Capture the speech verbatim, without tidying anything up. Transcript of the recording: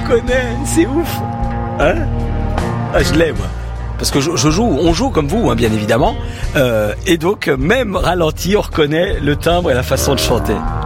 reconnaît, c'est ouf. Hein? Ah, je l'ai, moi. Parce que je, je joue, on joue comme vous, hein, bien évidemment. Euh, et donc, même ralenti, on reconnaît le timbre et la façon de chanter.